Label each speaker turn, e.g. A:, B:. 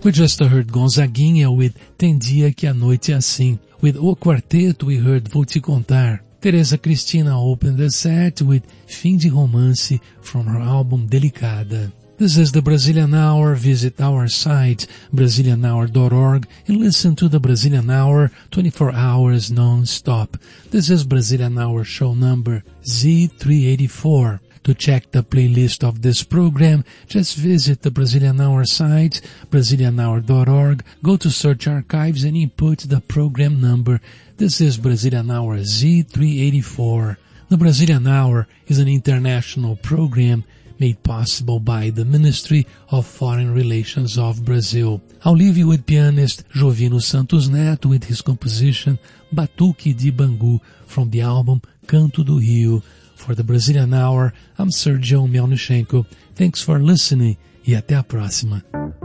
A: We just heard Gonzaguinha with Tem Dia Que a Noite É Assim. With O Quarteto we heard Vou Te Contar. Teresa Cristina opened the set with Fim de Romance from her album Delicada. This is the Brazilian Hour. Visit our site, BrazilianHour.org, and listen to the Brazilian Hour 24 hours non-stop. This is Brazilian Hour show number Z384. To check the playlist of this program, just visit the Brazilian Hour site, BrazilianHour.org, go to Search Archives and input the program number. This is Brazilian Hour Z384. The Brazilian Hour is an international program made possible by the Ministry of Foreign Relations of Brazil. I'll leave you with pianist Jovino Santos Neto with his composition Batuque de Bangu from the album Canto do Rio. For the Brazilian Hour, I'm Sergio Melnichenko. Thanks for listening e até a próxima.